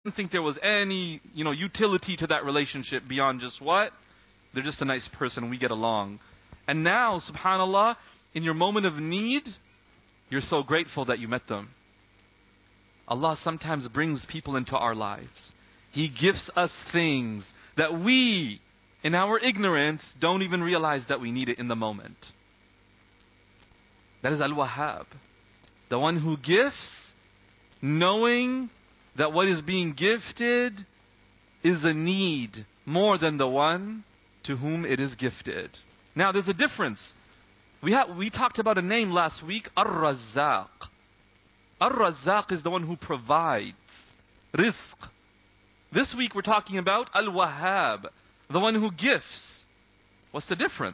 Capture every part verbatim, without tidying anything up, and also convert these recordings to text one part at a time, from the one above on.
didn't think there was any, you know, utility to that relationship beyond just what? They're just a nice person, we get along. And now, subhanAllah, in your moment of need, you're so grateful that you met them. Allah sometimes brings people into our lives. He gifts us things that we, in our ignorance, don't even realize that we need it in the moment. That is Al-Wahhab. The one who gifts, knowing that what is being gifted is a need more than the one to whom it is gifted. Now there's a difference. We have, we talked about a name last week, Ar-Razzaq. Ar-Razzaq is the one who provides rizq. This week we're talking about Al-Wahhab, the one who gifts. What's the difference?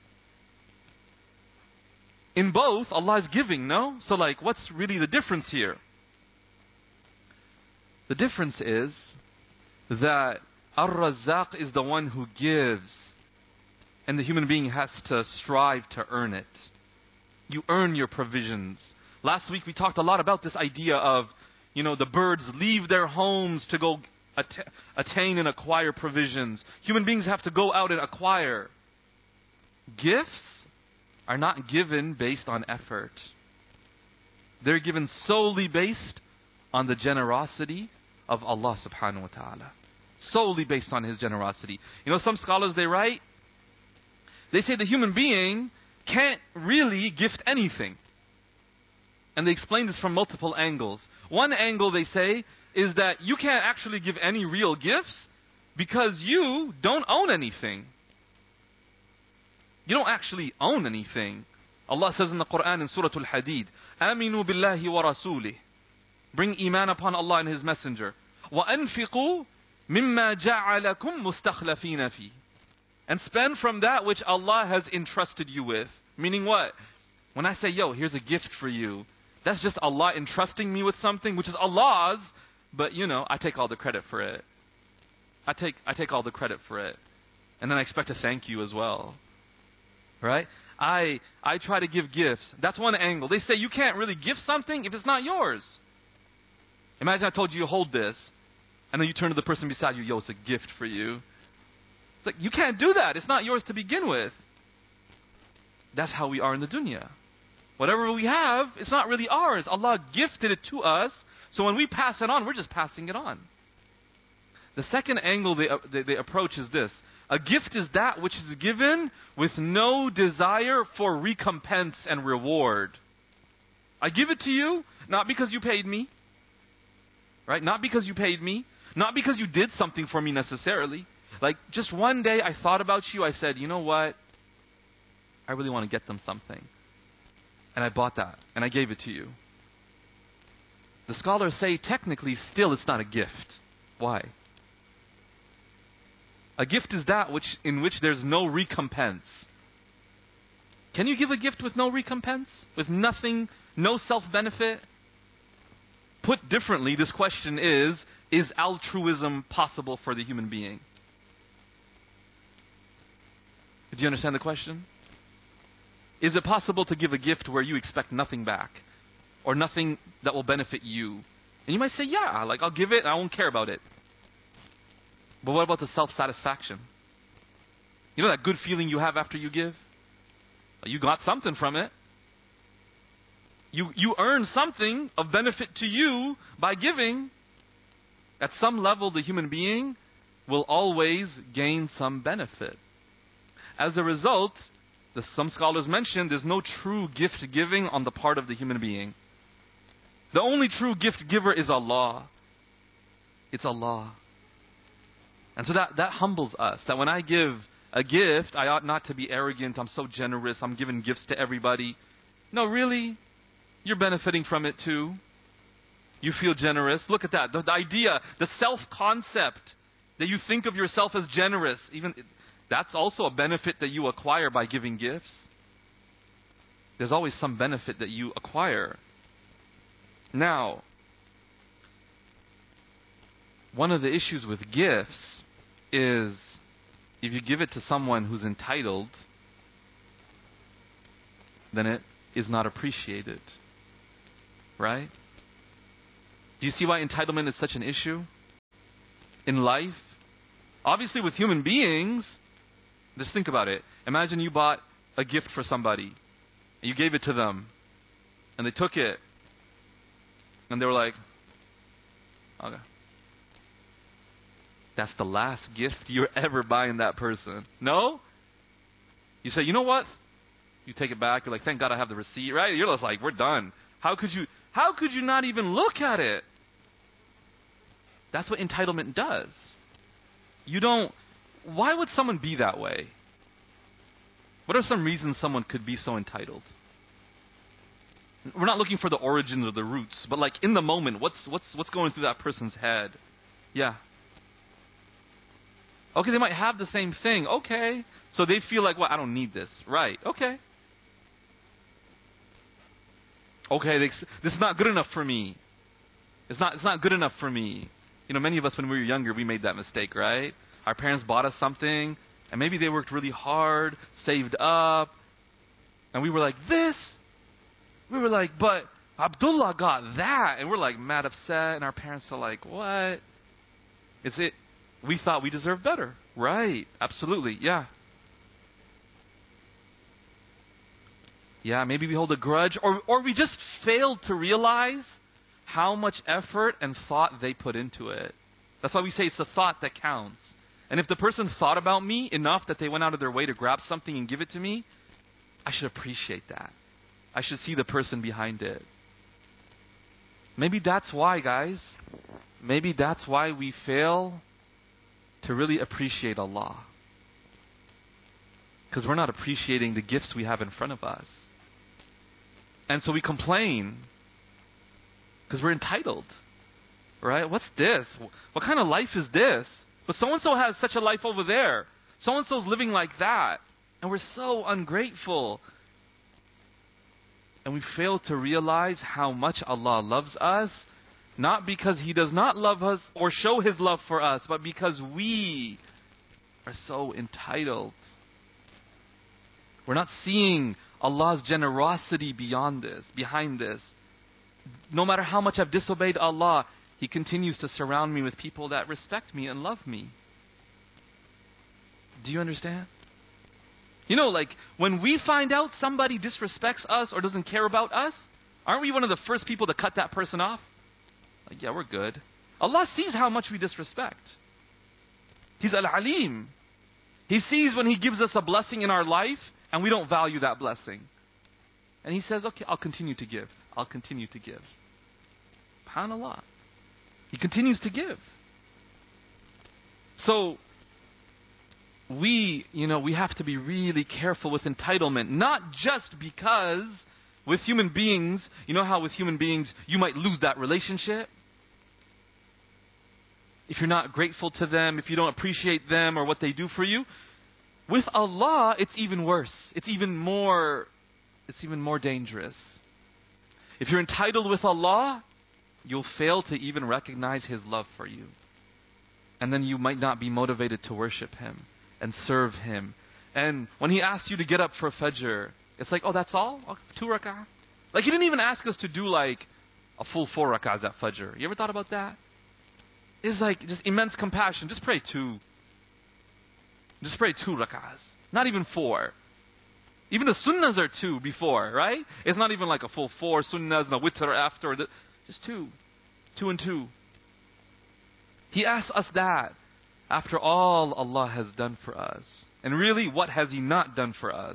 In both, Allah is giving, no? So like, what's really the difference here? The difference is that Ar-Razzaq is the one who gives, and the human being has to strive to earn it. You earn your provisions. Last week we talked a lot about this idea of, you know, the birds leave their homes to go att- attain and acquire provisions. Human beings have to go out and acquire. Gifts are not given based on effort. They're given solely based on the generosity of Allah subhanahu wa ta'ala. Solely based on His generosity. You know, some scholars, they write, they say the human being can't really gift anything. And they explain this from multiple angles. One angle, they say, is that you can't actually give any real gifts because you don't own anything. You don't actually own anything. Allah says in the Quran in Surah Al-Hadid, Aminu billahi wa rasulih. Bring iman upon Allah and His Messenger. وَأَنْفِقُوا مِمَّا جَعَلَكُمْ مُسْتَخْلَفِينَ فِيهِ. And spend from that which Allah has entrusted you with. Meaning what? When I say, yo, here's a gift for you, that's just Allah entrusting me with something, which is Allah's, but you know, I take all the credit for it. I take, I take all the credit for it. And then I expect to thank you as well. Right? I, I try to give gifts. That's one angle. They say you can't really give something if it's not yours. Imagine I told you, hold this, and then you turn to the person beside you, yo, it's a gift for you. It's like, you can't do that. It's not yours to begin with. That's how we are in the dunya. Whatever we have, it's not really ours. Allah gifted it to us, so when we pass it on, we're just passing it on. The second angle they, they, they approach is this. A gift is that which is given with no desire for recompense and reward. I give it to you, not because you paid me. Right? Not because you paid me. Not because you did something for me necessarily. Like, just one day I thought about you, I said, you know what? I really want to get them something. And I bought that, and I gave it to you. The scholars say, technically, still it's not a gift. Why? A gift is that which in which there's no recompense. Can you give a gift with no recompense? With nothing, no self-benefit? Put differently, this question is, is altruism possible for the human being? Did you understand the question? Is it possible to give a gift where you expect nothing back? Or nothing that will benefit you? And you might say, yeah, like I'll give it and I won't care about it. But what about the self-satisfaction? You know that good feeling you have after you give? You got something from it. You, you earn something of benefit to you by giving. At some level, the human being will always gain some benefit. As a result, the, some scholars mention there's no true gift giving on the part of the human being. The only true gift giver is Allah. It's Allah. And so that, that humbles us. That when I give a gift, I ought not to be arrogant. I'm so generous. I'm giving gifts to everybody. No, really? You're benefiting from it too. You feel generous. Look at that. The, the idea, the self-concept that you think of yourself as generous, even that's also a benefit that you acquire by giving gifts. There's always some benefit that you acquire. Now, one of the issues with gifts is if you give it to someone who's entitled, then it is not appreciated. Right? Do you see why entitlement is such an issue? in life. Obviously with human beings, just think about it. Imagine you bought a gift for somebody, and you gave it to them, and they took it, and they were like, okay. That's the last gift you're ever buying that person. No? You say, you know what? You take it back. You're like, thank God I have the receipt, right? You're just like, we're done. How could you, how could you not even look at it? That's what entitlement does. You don't, why would someone be that way? What are some reasons someone could be so entitled? We're not looking for the origins or the roots, but like in the moment, what's what's what's going through that person's head? Yeah. Okay, they might have the same thing. Okay. So they feel like, well, I don't need this. Right. Okay. Okay, they, this is not good enough for me. It's not it's not good enough for me. You know, many of us when we were younger, we made that mistake, right? Our parents bought us something, and maybe they worked really hard, saved up, and we were like, this? We were like, but Abdullah got that. And we're like mad upset, and our parents are like, what? It's it. We thought we deserved better. Right. Absolutely. Yeah. Yeah, maybe we hold a grudge, or, or we just failed to realize how much effort and thought they put into it. That's why we say it's the thought that counts. And if the person thought about me enough that they went out of their way to grab something and give it to me, I should appreciate that. I should see the person behind it. Maybe that's why, guys. Maybe that's why we fail to really appreciate Allah. Because we're not appreciating the gifts we have in front of us. And so we complain because we're entitled. Right? What's this? What kind of life is this? But so-and-so has such a life over there. So-and-so's living like that. And we're so ungrateful. And we fail to realize how much Allah loves us. Not because He does not love us or show His love for us, but because we are so entitled. We're not seeing Allah's generosity beyond this, behind this. No matter how much I've disobeyed Allah, He continues to surround me with people that respect me and love me. Do you understand? You know, like, when we find out somebody disrespects us or doesn't care about us, aren't we one of the first people to cut that person off? Like, yeah, we're good. Allah sees how much we disrespect. He's Al-Alim. He sees when He gives us a blessing in our life and we don't value that blessing. And He says, okay, I'll continue to give. I'll continue to give. SubhanAllah. He continues to give. So, we, you know, we have to be really careful with entitlement. Not just because with human beings, you know how with human beings you might lose that relationship? If you're not grateful to them, if you don't appreciate them or what they do for you. With Allah, it's even worse. It's even more, it's even more dangerous. If you're entitled with Allah, you'll fail to even recognize His love for you. And then you might not be motivated to worship Him and serve Him. And when He asks you to get up for Fajr, it's like, oh, that's all? Oh, two rak'ah? Like, He didn't even ask us to do like a full four rak'ahs at Fajr. You ever thought about that? It's like just immense compassion. Just pray two. Just pray two rak'ahs. Not even four. Even the sunnahs are two before, right? It's not even like a full four sunnahs and a witr after. Just two. Two and two. He asks us that after all Allah has done for us. And really, what has He not done for us?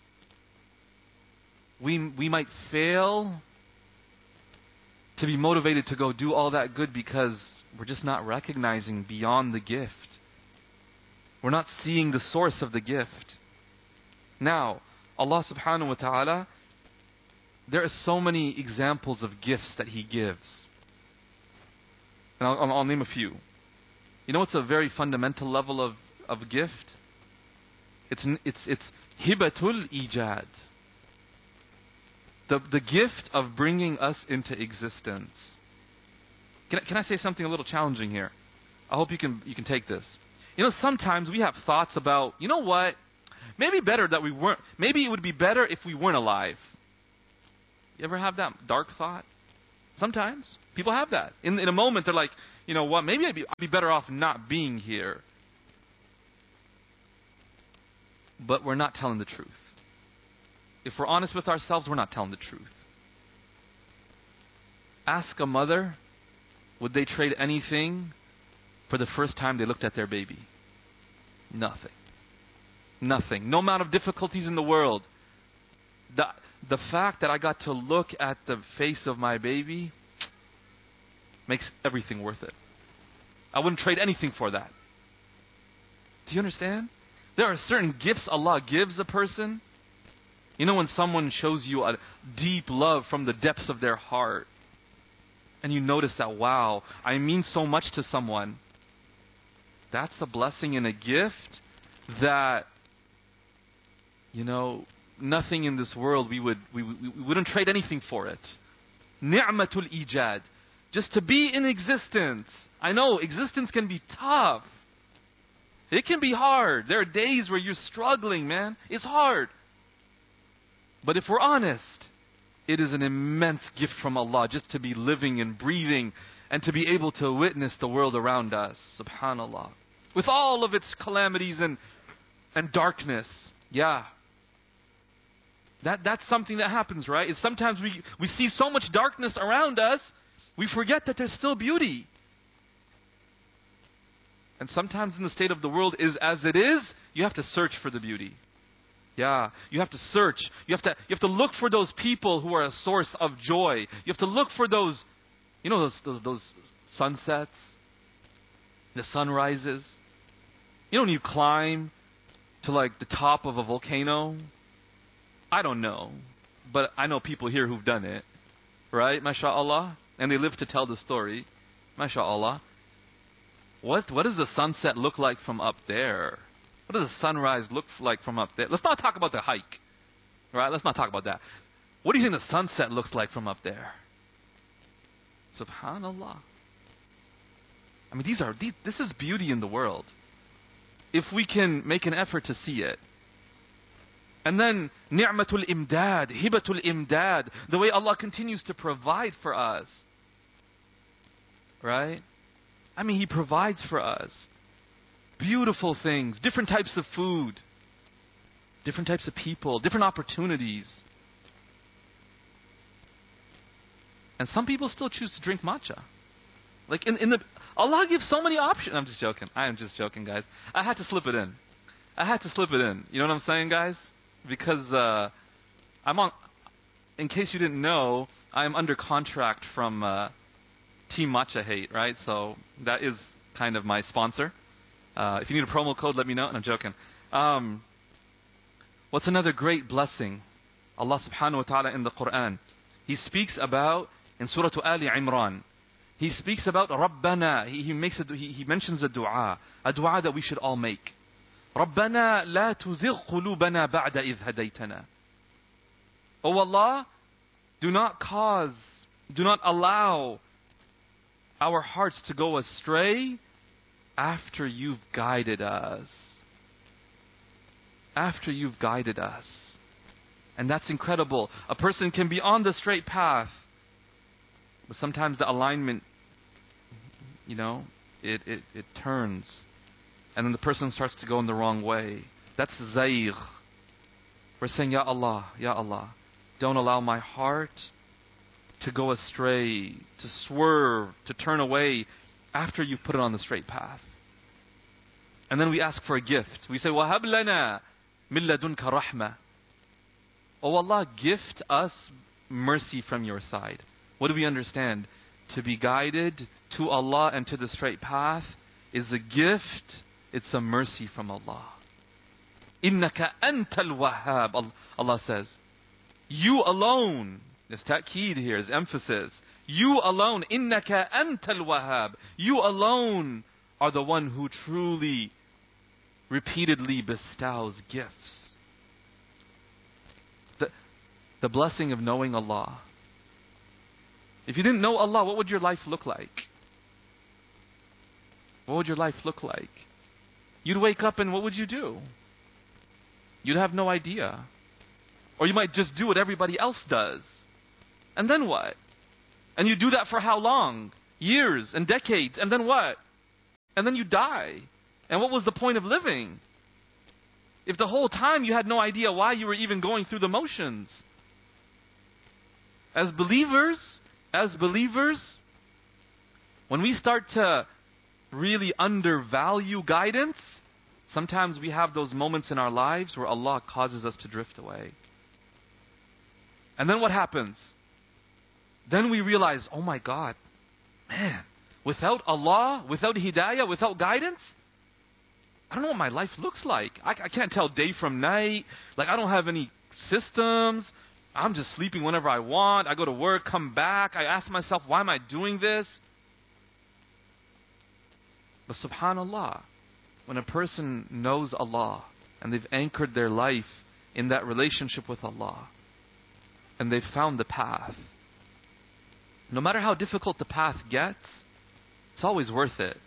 We, we might fail to be motivated to go do all that good because we're just not recognizing beyond the gift. We're not seeing the source of the gift. Now, Allah subhanahu wa ta'ala, there are so many examples of gifts that He gives. And I'll, I'll name a few. You know what's a very fundamental level of, of gift? It's it's it's hibatul ijad. The the gift of bringing us into existence. Can I, can I say something a little challenging here? I hope you can you can take this. You know, sometimes we have thoughts about, you know what? Maybe better that we weren't. Maybe it would be better if we weren't alive. You ever have that dark thought? Sometimes people have that. In, in a moment, they're like, you know what, maybe I'd be, I'd be better off not being here. But we're not telling the truth. If we're honest with ourselves, we're not telling the truth. Ask a mother, would they trade anything for the first time they looked at their baby? Nothing. Nothing. No amount of difficulties in the world. The, the fact that I got to look at the face of my baby makes everything worth it. I wouldn't trade anything for that. Do you understand? There are certain gifts Allah gives a person. You know when someone shows you a deep love from the depths of their heart, and you notice that, wow, I mean so much to someone. That's a blessing and a gift that, you know, nothing in this world, we, would, we, we, we wouldn't trade anything for it. Ni'matul ijad. Just to be in existence. I know existence can be tough. It can be hard. There are days where you're struggling, man. It's hard. But if we're honest, it is an immense gift from Allah just to be living and breathing and to be able to witness the world around us. Subhanallah. With all of its calamities and, and darkness. Yeah. That, that's something that happens, right? It's sometimes we, we see so much darkness around us, we forget that there's still beauty. And sometimes in the state of the world is as it is, you have to search for the beauty. Yeah, you have to search. You have to you have to look for those people who are a source of joy. You have to look for those, you know, those those, those sunsets, the sunrises. You know when you climb to like the top of a volcano? I don't know, but I know people here who've done it, right? MashaAllah, and they live to tell the story. MashaAllah. What what does the sunset look like from up there? What does the sunrise look like from up there? Let's not talk about the hike. Right? Let's not talk about that. What do you think the sunset looks like from up there? Subhanallah. I mean, these are these, this is beauty in the world. If we can make an effort to see it. And then, ni'matul imdad, hibatul imdad, the way Allah continues to provide for us. Right? I mean, He provides for us. Beautiful things, different types of food, different types of people, different opportunities. And some people still choose to drink matcha. Like in, in the Allah gives so many options. I'm just joking. I am just joking, guys. I had to slip it in. I had to slip it in. You know what I'm saying, guys? Because uh, I'm on. In case you didn't know, I am under contract from uh, Team Matcha Hate, right? So that is kind of my sponsor. Uh, if you need a promo code, let me know. And I'm joking. Um, what's another great blessing? Allah subhanahu wa ta'ala in the Quran. He speaks about, in Surah Ali Imran, He speaks about Rabbana. He, he, makes a, he, he mentions a dua. A dua that we should all make. Rabbana la tuzigh qulubana ba'da idh hadaytana. Oh Allah, do not cause, do not allow our hearts to go astray after you've guided us. After you've guided us. And that's incredible. A person can be on the straight path, but sometimes the alignment, you know, it, it, it turns. And then the person starts to go in the wrong way. That's zayg. We're saying, Ya Allah, Ya Allah, don't allow my heart to go astray, to swerve, to turn away after you've put it on the straight path. And then we ask for a gift. We say, وَهَبْ لَنَا مِن لَدُنْكَ رَحْمَةً. Oh Allah, gift us mercy from your side. What do we understand? To be guided to Allah and to the straight path is a gift. It's a mercy from Allah. إِنَّكَ أَنْتَ الْوَهَّابِ. Allah says, you alone. There's ta'keed here, there's emphasis. You alone, innaka antal wahhab. You alone are the one who truly, repeatedly bestows gifts. The, the blessing of knowing Allah. If you didn't know Allah, what would your life look like? What would your life look like? You'd wake up and what would you do? You'd have no idea. Or you might just do what everybody else does. And then what? And you do that for how long? Years and decades. And then what? And then you die. And what was the point of living? If the whole time you had no idea why you were even going through the motions. As believers, as believers, when we start to really undervalue guidance, sometimes we have those moments in our lives where Allah causes us to drift away. And then what happens? Then we realize, oh my God, man, without Allah, without hidayah, without guidance, I don't know what my life looks like. I, I can't tell day from night. Like, I don't have any systems. I'm just sleeping whenever I want. I go to work, come back. I ask myself, why am I doing this? But subhanAllah, when a person knows Allah and they've anchored their life in that relationship with Allah and they've found the path, no matter how difficult the path gets, it's always worth it.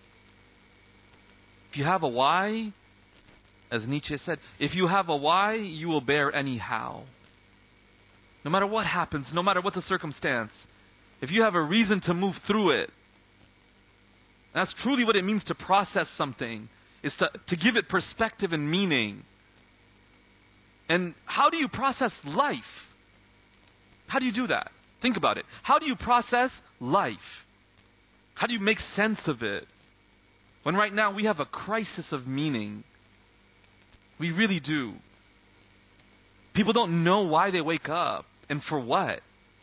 If you have a why, as Nietzsche said, if you have a why, you will bear any how. No matter what happens, no matter what the circumstance, if you have a reason to move through it, that's truly what it means to process something, is to, to give it perspective and meaning. And how do you process life? How do you do that? Think about it. How do you process life? How do you make sense of it? When right now we have a crisis of meaning. We really do. People don't know why they wake up and for what.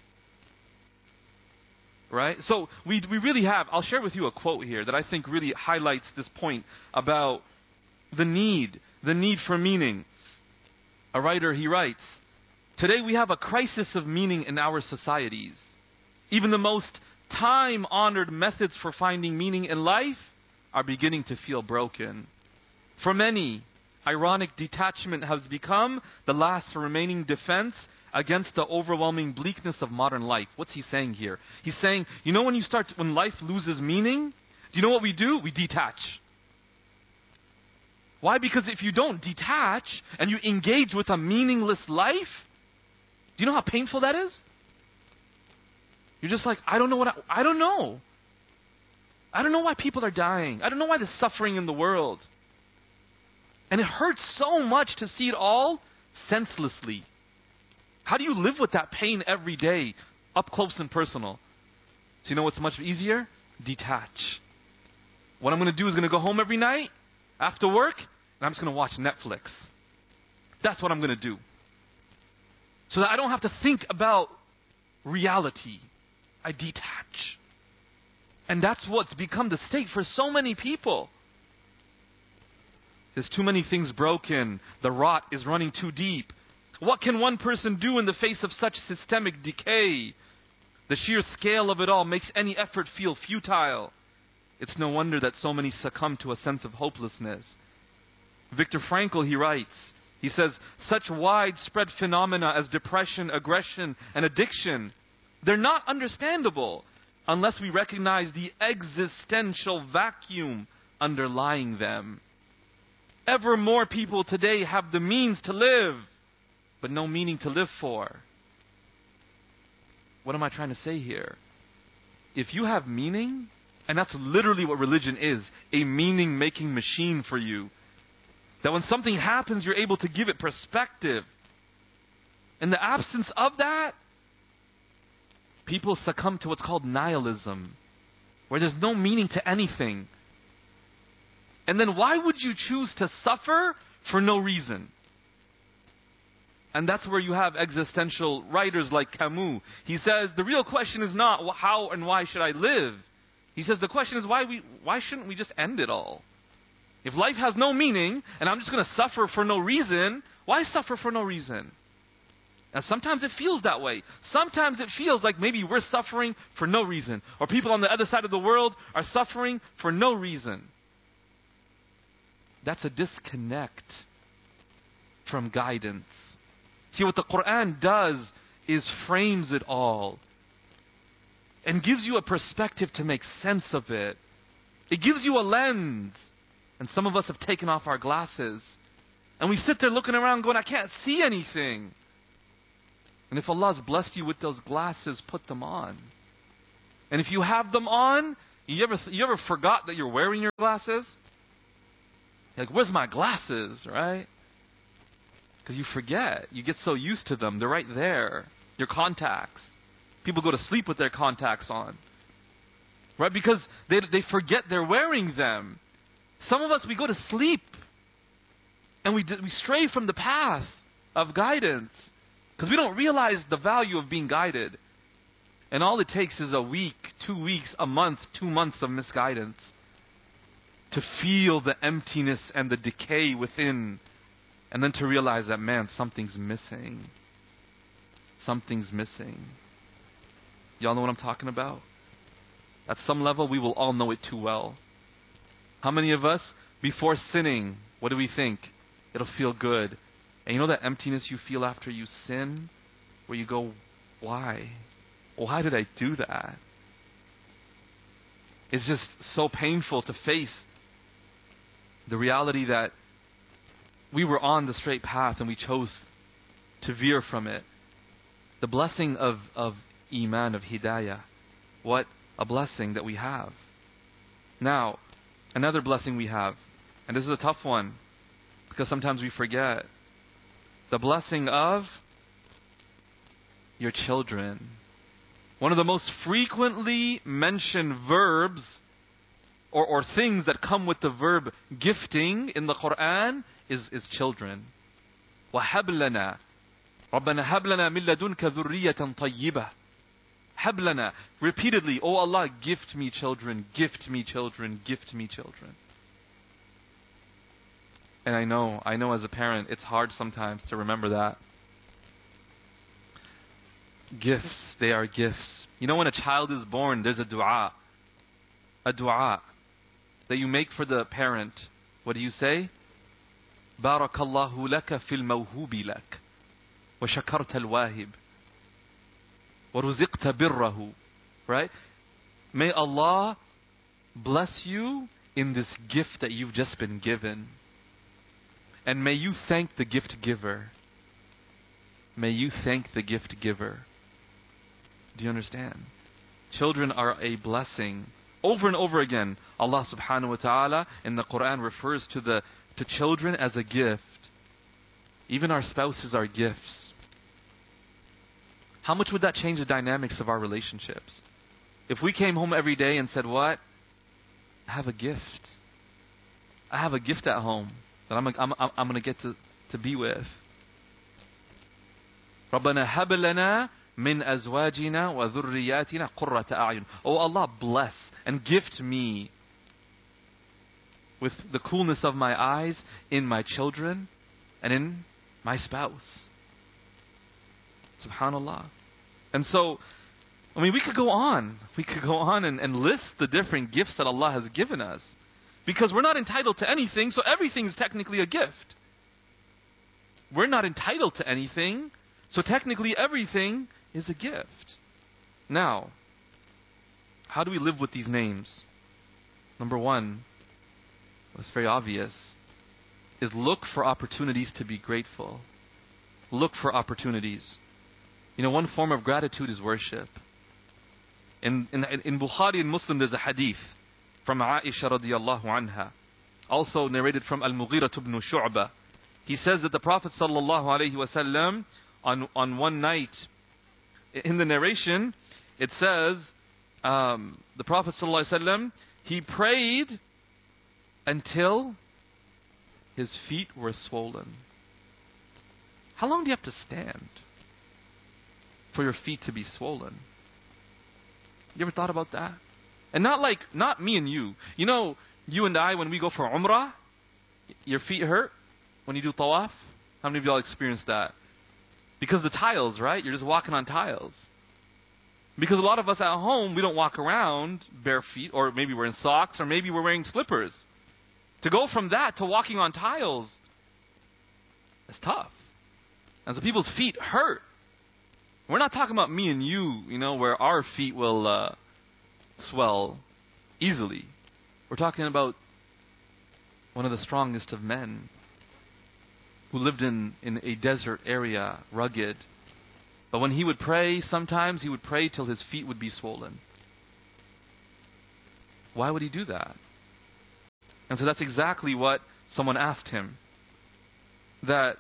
Right? So we we really have, I'll share with you a quote here that I think really highlights this point about the need, the need for meaning. A writer, he writes, "Today we have a crisis of meaning in our societies. Even the most time-honored methods for finding meaning in life are beginning to feel broken. For many, ironic detachment has become the last remaining defense against the overwhelming bleakness of modern life." What's he saying here? He's saying, you know when you start, to, when life loses meaning, do you know what we do? We detach. Why? Because if you don't detach and you engage with a meaningless life, do you know how painful that is? You're just like, I don't know what I, I don't know. I don't know why people are dying. I don't know why there's suffering in the world. And it hurts so much to see it all senselessly. How do you live with that pain every day, up close and personal? So you know what's much easier? Detach. What I'm going to do is going to go home every night after work, and I'm just going to watch Netflix. That's what I'm going to do. So that I don't have to think about reality. I detach. And that's what's become the state for so many people. There's too many things broken. The rot is running too deep. What can one person do in the face of such systemic decay? The sheer scale of it all makes any effort feel futile. It's no wonder that so many succumb to a sense of hopelessness. Viktor Frankl, he writes, he says, such widespread phenomena as depression, aggression, and addiction, they're not understandable unless we recognize the existential vacuum underlying them. Ever more people today have the means to live, but no meaning to live for. What am I trying to say here? If you have meaning, and that's literally what religion is, a meaning-making machine for you, that when something happens, you're able to give it perspective. In the absence of that, people succumb to what's called nihilism, where there's no meaning to anything. And then why would you choose to suffer for no reason? And that's where you have existential writers like Camus. He says, the real question is not how and why should I live? He says the question is why we why shouldn't we just end it all? If life has no meaning and I'm just going to suffer for no reason, why suffer for no reason? And sometimes it feels that way. Sometimes it feels like maybe we're suffering for no reason. Or people on the other side of the world are suffering for no reason. That's a disconnect from guidance. See, what the Quran does is frames it all and gives you a perspective to make sense of it. It gives you a lens. And some of us have taken off our glasses. And we sit there looking around going, I can't see anything. And if Allah has blessed you with those glasses, put them on. And if you have them on, you ever you ever forgot that you're wearing your glasses? You're like, where's my glasses, right? Because you forget. You get so used to them. They're right there. Your contacts. People go to sleep with their contacts on. Right? Because they they forget they're wearing them. Some of us, we go to sleep and we we stray from the path of guidance because we don't realize the value of being guided. And all it takes is a week, two weeks, a month, two months of misguidance to feel the emptiness and the decay within, and then to realize that, man, something's missing. Something's missing. Y'all know what I'm talking about? At some level, we will all know it too well. How many of us, before sinning, what do we think? It'll feel good. And you know that emptiness you feel after you sin? Where you go, why? Why did I do that? It's just so painful to face the reality that we were on the straight path and we chose to veer from it. The blessing of, of Iman, of Hidayah. What a blessing that we have. Now, another blessing we have, and this is a tough one, because sometimes we forget. The blessing of your children. One of the most frequently mentioned verbs or, or things that come with the verb gifting in the Quran is, is children. وَهَبْ لَنَا رَبَّنَا هَبْ لَنَا مِن لَدُنْكَ ذُرِّيَّةً طَيِّبَةً. هَبْ لَنَا. Repeatedly, oh Allah, gift me children, gift me children, gift me children. And I know, I know as a parent, it's hard sometimes to remember that. Gifts, they are gifts. You know, when a child is born, there's a dua. A dua that you make for the parent. What do you say? Barakallahu laka fil mawhubi lak. Wa shakarta al-wahib. Wa ruziqta birrahu. Right? May Allah bless you in this gift that you've just been given. And may you thank the gift giver. May you thank the gift giver. Do you understand? Children are a blessing. Over and over again, Allah subhanahu wa ta'ala in the Quran refers to the to children as a gift. Even our spouses are gifts. How much would that change the dynamics of our relationships? If we came home every day and said, what? I have a gift. I have a gift at home that I'm, I'm, I'm going to get to, to be with. رَبَّنَا هَبْ لَنَا مِنْ أَزْوَاجِنَا وَذُرِّيَّاتِنَا قُرَّةَ أَعْيُنٍ. Oh Allah, bless and gift me with the coolness of my eyes in my children and in my spouse. Subhanallah. And so, I mean, we could go on. We could go on and, and list the different gifts that Allah has given us. Because we're not entitled to anything, so everything is technically a gift. We're not entitled to anything, so technically everything is a gift. Now, how do we live with these names? Number one, what's very obvious, is look for opportunities to be grateful. Look for opportunities. You know, one form of gratitude is worship. In, in, in Bukhari and Muslim, there's a hadith from Aisha radiallahu anha, also narrated from Al-Mughira ibn Shu'bah. He says that the Prophet sallallahu alayhi wa sallam, on, on one night, in the narration, it says, um, the Prophet sallallahu alayhi wa sallam, he prayed until his feet were swollen. How long do you have to stand for your feet to be swollen? You ever thought about that? And not like, not me and you. You know, you and I, when we go for Umrah, your feet hurt when you do Tawaf. How many of y'all experienced that? Because the tiles, right? You're just walking on tiles. Because a lot of us at home, we don't walk around bare feet, or maybe we're in socks, or maybe we're wearing slippers. To go from that to walking on tiles, it's tough. And so people's feet hurt. We're not talking about me and you, you know, where our feet will uh, swell easily. We're talking about one of the strongest of men who lived in, in a desert area, rugged. But when he would pray, sometimes he would pray till his feet would be swollen. Why would he do that? And so that's exactly what someone asked him. That,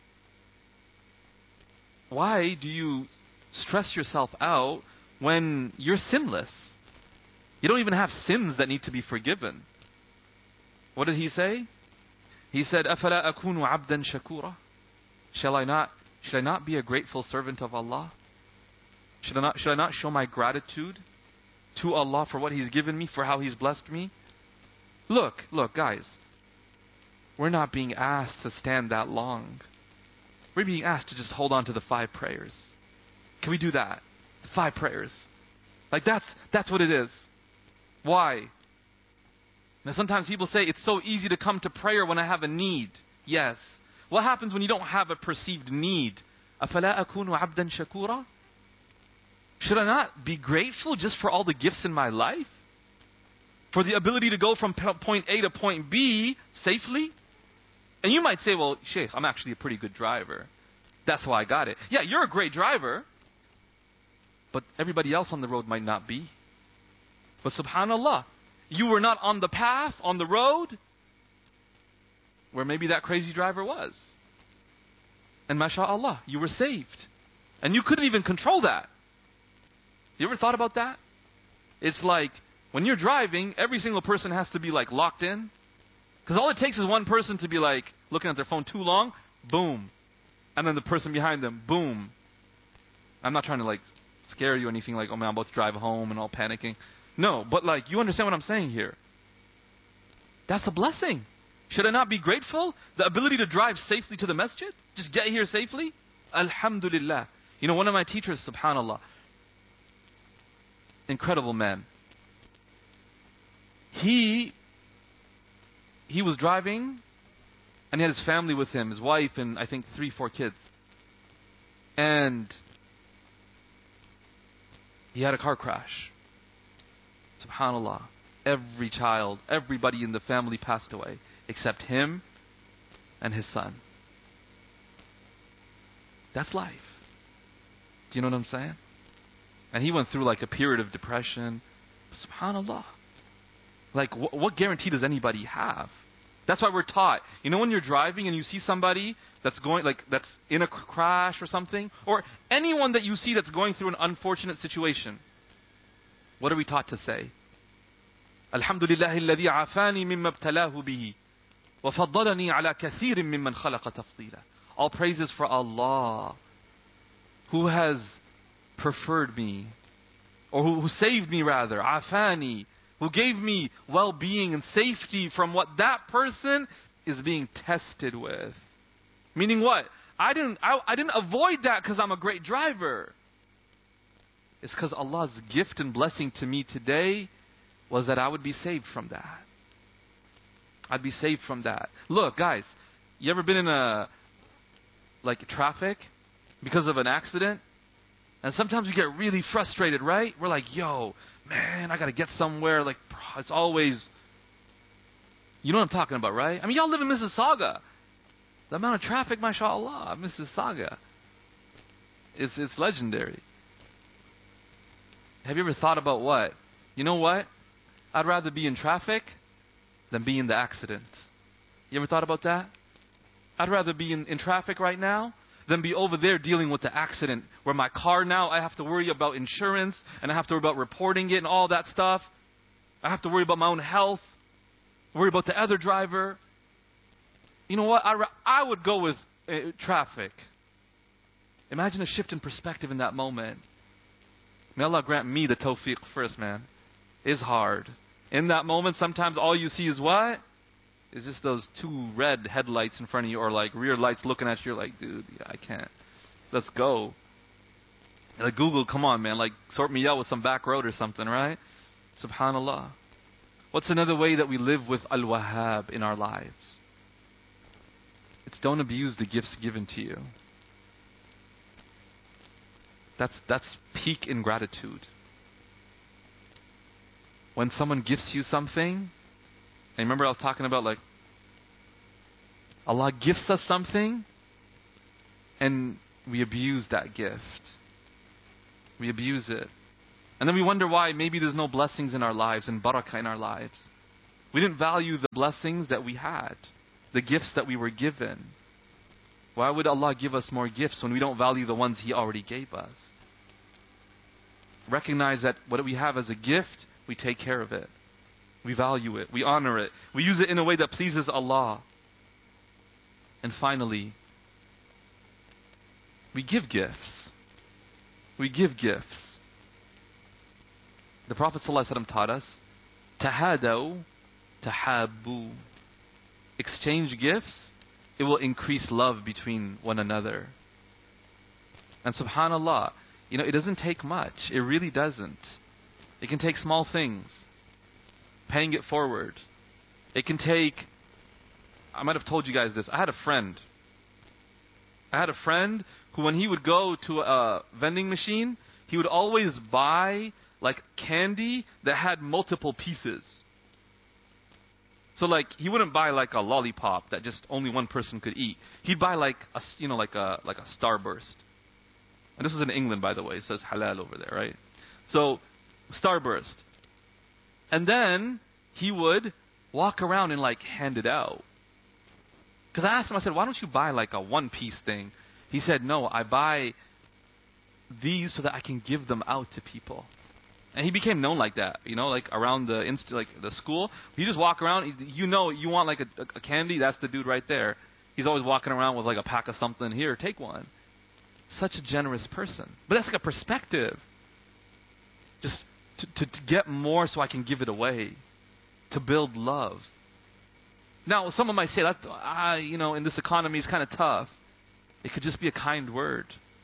why do you stress yourself out when you're sinless? You don't even have sins that need to be forgiven. What did he say? He said, أَفَلَا أَكُونُ عَبْدًا شَكُورًا? Shall I not, should I not be a grateful servant of Allah? Should I not, should I not show my gratitude to Allah for what He's given me, for how He's blessed me? Look, look, guys. We're not being asked to stand that long. We're being asked to just hold on to the five prayers. Can we do that? The five prayers. Like that's, that's what it is. Why? Now sometimes people say it's so easy to come to prayer when I have a need. Yes. What happens when you don't have a perceived need? أَفَلَا أَكُونُ عَبْدًا شَكُورًا? Should I not be grateful just for all the gifts in my life? For the ability to go from point A to point B safely? And you might say, well, Sheikh, I'm actually a pretty good driver. That's why I got it. Yeah, you're a great driver. But everybody else on the road might not be. But subhanAllah, you were not on the path, on the road, where maybe that crazy driver was. And mashallah, you were saved. And you couldn't even control that. You ever thought about that? It's like, when you're driving, every single person has to be like locked in. Because all it takes is one person to be like looking at their phone too long, boom. And then the person behind them, boom. I'm not trying to like scare you or anything like, oh man, I'm about to drive home and all panicking. No, but like, you understand what I'm saying here. That's a blessing. Should I not be grateful? The ability to drive safely to the masjid? Just get here safely? Alhamdulillah. You know, one of my teachers, subhanAllah, incredible man. He, he was driving and he had his family with him, his wife and I think three, four kids. And he had a car crash. SubhanAllah. Every child, everybody in the family passed away except him and his son. That's life. Do you know what I'm saying? And he went through like a period of depression. SubhanAllah. Like, wh- what guarantee does anybody have? That's why we're taught. You know when you're driving and you see somebody that's going, like, that's in a crash or something, or anyone that you see that's going through an unfortunate situation, what are we taught to say? Alhamdulillahi alladhi afani mimma ibtalahu bihi wa faddalani ala kathirin mimman khalaqa tafdila. All praises for Allah, who has preferred me, or who, who saved me rather, afani, who gave me well-being and safety from what that person is being tested with. Meaning what? I didn't, I, I didn't avoid that because I'm a great driver. It's because Allah's gift and blessing to me today was that I would be saved from that. I'd be saved from that. Look, guys, you ever been in a, like, traffic because of an accident? And sometimes we get really frustrated, right? We're like, yo, man, I got to get somewhere. Like, it's always, you know what I'm talking about, right? I mean, y'all live in Mississauga. The amount of traffic, mashallah, Mississauga, it's, it's legendary. Have you ever thought about what? You know what? I'd rather be in traffic than be in the accident. You ever thought about that? I'd rather be in, in traffic right now than be over there dealing with the accident where my car now, I have to worry about insurance and I have to worry about reporting it and all that stuff. I have to worry about my own health, worry about the other driver. You know what? I, I would go with uh, traffic. Imagine a shift in perspective in that moment. May Allah grant me the tawfiq first, man. It's hard. In that moment, sometimes all you see is what? Is just those two red headlights in front of you or like rear lights looking at you. You're like, dude, yeah, I can't. Let's go. Like, Google, come on, man. Like, sort me out with some back road or something, right? Subhanallah. What's another way that we live with Al-Wahhab in our lives? It's don't abuse the gifts given to you. That's, that's peak ingratitude. When someone gifts you something, and remember I was talking about like, Allah gifts us something, and we abuse that gift. We abuse it. And then we wonder why maybe there's no blessings in our lives and barakah in our lives. We didn't value the blessings that we had, the gifts that we were given. Why would Allah give us more gifts when we don't value the ones He already gave us? Recognize that what we have as a gift, we take care of it. We value it. We honor it. We use it in a way that pleases Allah. And finally, we give gifts. We give gifts. The Prophet ﷺ taught us, Tahadaw, tahabbu. Exchange gifts, it will increase love between one another. And subhanallah, you know, it doesn't take much. It really doesn't. It can take small things. Paying it forward. It can take, I might have told you guys this. I had a friend. I had a friend who, when he would go to a vending machine, he would always buy like candy that had multiple pieces. So like, he wouldn't buy like a lollipop that just only one person could eat. He'd buy like a, you know, like a, like a Starburst. And this was in England, by the way. It says halal over there, right? So, Starburst. And then he would walk around and like hand it out. Because I asked him, I said, why don't you buy like a one-piece thing? He said, no, I buy these so that I can give them out to people. And he became known like that, you know, like around the inst- like the school. You just walk around, you know, you want like a, a candy, that's the dude right there. He's always walking around with like a pack of something. Here, take one. Such a generous person. But that's like a perspective. Just to, to, to get more so I can give it away. To build love. Now, someone might say, that, ah, you know, in this economy it's kind of tough. It could just be a kind word.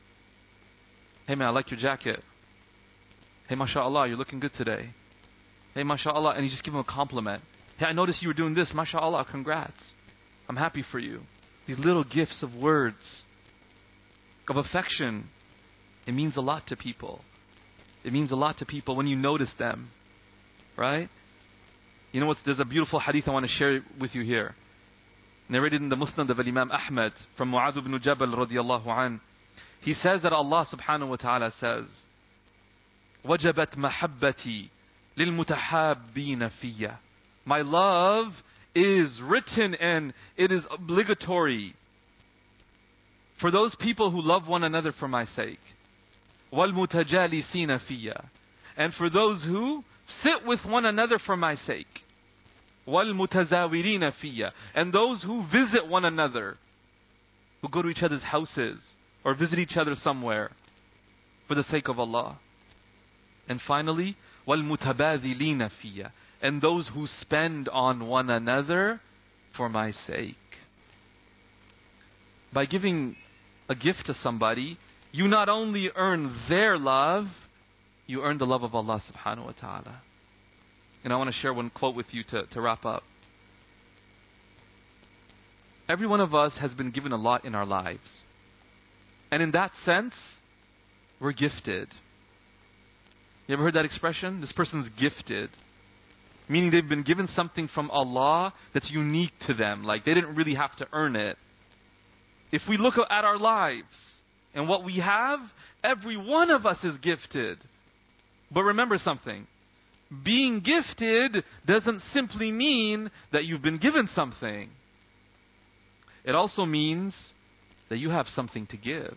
Hey man, I like your jacket. Hey, mashallah, you're looking good today. Hey, mashallah, and you just give him a compliment. Hey, I noticed you were doing this. Mashallah, congrats. I'm happy for you. These little gifts of words, of affection, it means a lot to people. It means a lot to people when you notice them. Right? You know what? There's a beautiful hadith I want to share with you here. Narrated in the Musnad of Imam Ahmad from Mu'adh ibn Jabal radiyallahu an. He says that Allah subhanahu wa ta'ala says, وَجَبَتْ مَحَبَّتِي لِلْمُتَحَابِّينَ فِيَّ. My love is written and it is obligatory for those people who love one another for my sake. وَالْمُتَجَالِسِينَ فِيَّ. And for those who sit with one another for my sake. وَالْمُتَزَاوِرِينَ فِيَّ. And those who visit one another, who go to each other's houses or visit each other somewhere for the sake of Allah. And finally, وَالْمُتَبَاذِلِينَ فِيَّ. And those who spend on one another for my sake. By giving a gift to somebody, you not only earn their love, you earn the love of Allah subhanahu wa ta'ala. And I want to share one quote with you to, to wrap up. Every one of us has been given a lot in our lives. And in that sense, we're gifted. You ever heard that expression? This person's gifted. Meaning they've been given something from Allah that's unique to them. Like they didn't really have to earn it. If we look at our lives and what we have, every one of us is gifted. But remember something. Being gifted doesn't simply mean that you've been given something. It also means that you have something to give.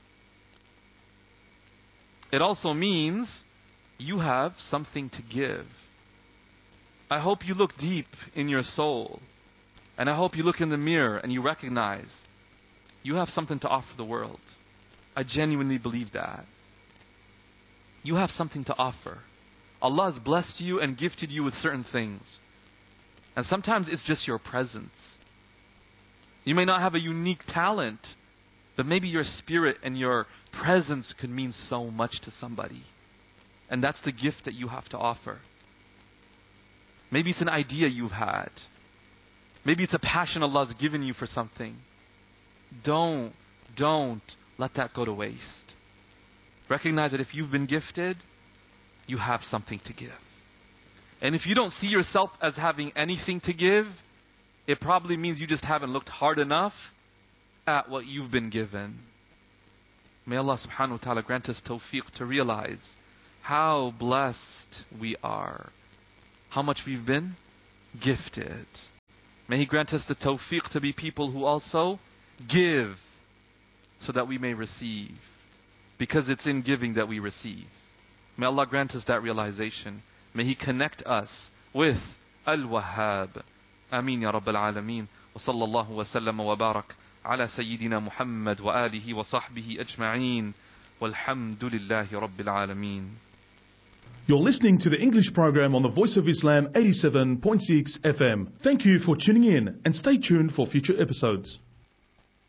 It also means you have something to give. I hope you look deep in your soul. And I hope you look in the mirror and you recognize you have something to offer the world. I genuinely believe that. You have something to offer. Allah has blessed you and gifted you with certain things. And sometimes it's just your presence. You may not have a unique talent, but maybe your spirit and your presence could mean so much to somebody. And that's the gift that you have to offer. Maybe it's an idea you've had. Maybe it's a passion Allah's given you for something. Don't, don't let that go to waste. Recognize that if you've been gifted, you have something to give. And if you don't see yourself as having anything to give, it probably means you just haven't looked hard enough at what you've been given. May Allah subhanahu wa ta'ala grant us tawfiq to realize How blessed we are. How much we've been gifted. May He grant us the tawfiq to be people who also give so that we may receive. Because it's in giving that we receive. May Allah grant us that realization. May He connect us with Al-Wahhab. Ameen ya Rabbil Alameen. Wa sallallahu wa sallam wa barak ala Sayyidina Muhammad wa alihi wa sahbihi ajma'een. Walhamdulillahi Rabbil Alameen. You're listening to the English program on the Voice of Islam eighty-seven point six F M. Thank you for tuning in and stay tuned for future episodes.